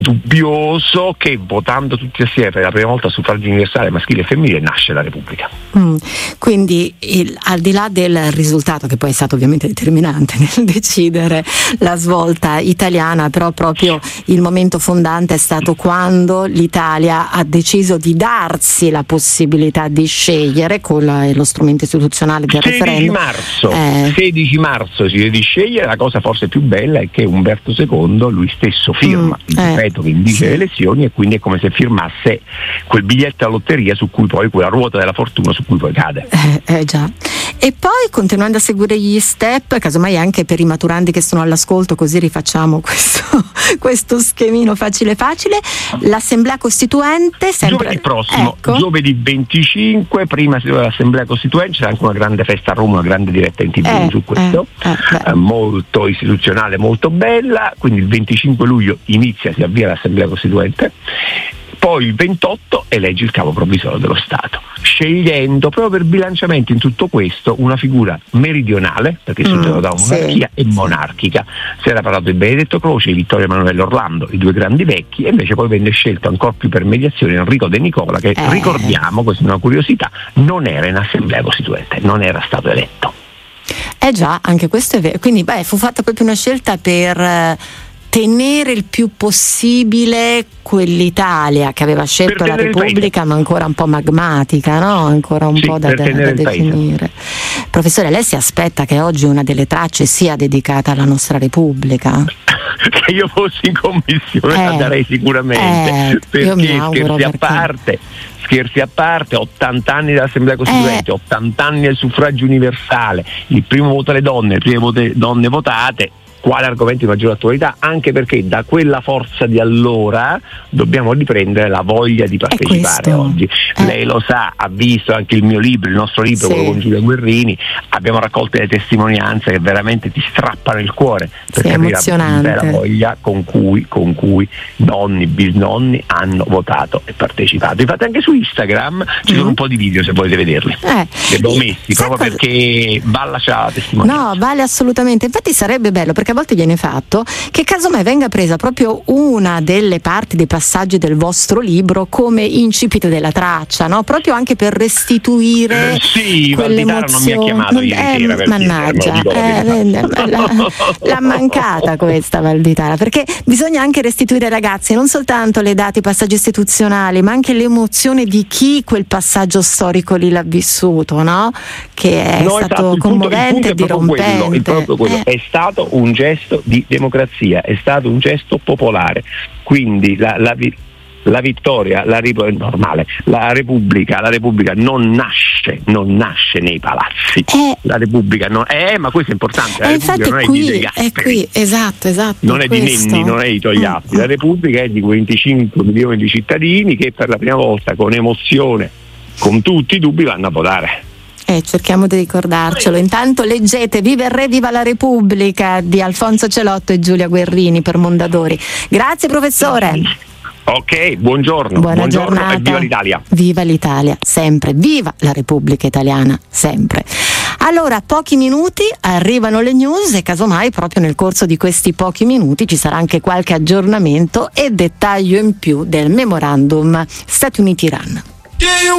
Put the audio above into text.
dubbioso che votando tutti assieme per la prima volta a suffragio universale maschile e femminile nasce la Repubblica. Quindi al di là del risultato, che poi è stato ovviamente determinante nel decidere la svolta italiana, però proprio il momento fondante è stato quando l'Italia ha deciso di darsi la possibilità di scegliere con lo strumento istituzionale del referendum. 16 marzo si di scegliere. La cosa forse più bella è che Umberto II lui stesso firma il decreto che indice le elezioni, e quindi è come se firmasse quel biglietto a lotteria su cui poi, quella ruota della fortuna su cui poi cade. Già. E poi, continuando a seguire gli step, casomai anche per i maturandi che sono all'ascolto, così rifacciamo questo schemino facile, l'Assemblea Costituente sempre giovedì prossimo, giovedì 25, prima dell'Assemblea Costituente c'è anche una grande festa a Roma, una grande diretta in TV su questo, molto istituzionale, molto bella. Quindi il 25 luglio si avvia l'Assemblea Costituente. Poi il 28 elegge il capo provvisorio dello Stato, scegliendo proprio per bilanciamento in tutto questo una figura meridionale, perché sorgeva da una monarchia, e monarchica. Si era parlato di Benedetto Croce e Vittorio Emanuele Orlando, i due grandi vecchi, e invece poi venne scelto ancora più per mediazione Enrico De Nicola, che ricordiamo, questa è una curiosità, non era in Assemblea Costituente, non era stato eletto. Già, anche questo è vero. Quindi fu fatta proprio una scelta per tenere il più possibile quell'Italia che aveva scelto la Repubblica, ma ancora un po' magmatica, no? Ancora un po' da definire. Professore, lei si aspetta che oggi una delle tracce sia dedicata alla nostra Repubblica? Che io fossi in commissione la darei sicuramente, perché scherzi a parte, 80 anni dell'Assemblea Costituente, 80 anni del suffragio universale, il primo voto alle donne, le prime donne votate. Quale argomento di maggiore attualità? Anche perché da quella forza di allora dobbiamo riprendere la voglia di partecipare oggi. Lei lo sa, ha visto anche il mio libro, il nostro libro, quello con Giulia Guerrini, abbiamo raccolto delle testimonianze che veramente ti strappano il cuore, perché è la voglia con cui nonni, bisnonni hanno votato e partecipato. Infatti anche su Instagram ci sono un po' di video, se volete vederli, li abbiamo messi proprio perché vale la testimonianza. No, vale assolutamente. Infatti sarebbe bello, perché a volte viene fatto che casomai venga presa proprio una delle parti dei passaggi del vostro libro come incipit della traccia, no? Proprio anche per restituire quell'emozione. Non mi ha chiamato ieri sera, mannaggia, l'ha mancata questa Valditara, perché bisogna anche restituire ai ragazzi non soltanto le date, i passaggi istituzionali, ma anche l'emozione di chi quel passaggio storico lì l'ha vissuto, no? Che è stato commovente e dirompente. È stato un gesto di democrazia, è stato un gesto popolare, quindi la vittoria, la Repubblica non nasce nei palazzi, la Repubblica ma questo è importante, la Repubblica non è di De Gasperi, esatto, non è di Nenni, non è di Togliatti, la Repubblica è di 25 milioni di cittadini che per la prima volta con emozione, con tutti i dubbi, vanno a votare. Cerchiamo di ricordarcelo. Intanto leggete Viva il Re, Viva la Repubblica di Alfonso Celotto e Giulia Guerrini per Mondadori. Grazie professore. Ok, buongiorno giornata. E viva l'Italia. Viva l'Italia, sempre. Viva la Repubblica Italiana, sempre. Allora, pochi minuti, arrivano le news e casomai proprio nel corso di questi pochi minuti ci sarà anche qualche aggiornamento e dettaglio in più del memorandum Stati Uniti-Iran.